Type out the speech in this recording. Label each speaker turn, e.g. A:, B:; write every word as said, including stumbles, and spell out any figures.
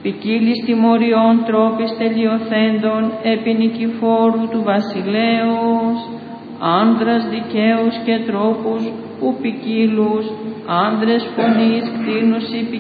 A: ποικίλης τιμωριών τρόπης τελειωθέντων επί Νικηφόρου του βασιλέως, άνδρας δικαίους και τρόπους ου ποικίλους, άνδρες φωνής κτήνους